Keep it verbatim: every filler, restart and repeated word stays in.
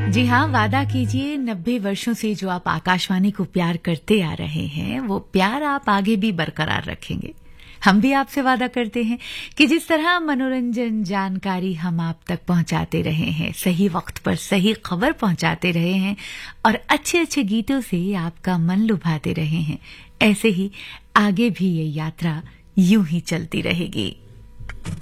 जी हाँ, वादा कीजिए नब्बे वर्षों से जो आप आकाशवाणी को प्यार करते आ रहे हैं, वो प्यार आप आगे भी बरकरार रखेंगे। हम भी आपसे वादा करते हैं कि जिस तरह मनोरंजन जानकारी हम आप तक पहुंचाते रहे हैं, सही वक्त पर सही खबर पहुंचाते रहे हैं और अच्छे अच्छे गीतों से आपका मन लुभाते रहे हैं, ऐसे ही आगे भी ये यात्रा यूं ही चलती रहेगी।